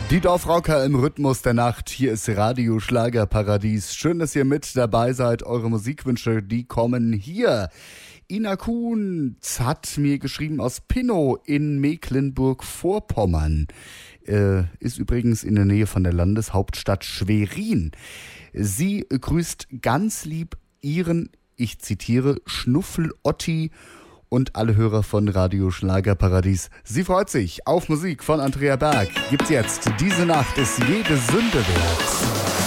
Die Dorfrocker im Rhythmus der Nacht. Hier ist Radio Schlagerparadies. Schön, dass ihr mit dabei seid. Eure Musikwünsche, die kommen hier. Ina Kuhns hat mir geschrieben aus Pinnow in Mecklenburg-Vorpommern. Ist übrigens in der Nähe von der Landeshauptstadt Schwerin. Sie grüßt ganz lieb ihren, ich zitiere, Schnuffel-Otti und alle Hörer von Radio Schlagerparadies. Sie freut sich auf Musik von Andrea Berg. Gibt's jetzt. Diese Nacht ist jede Sünde wert.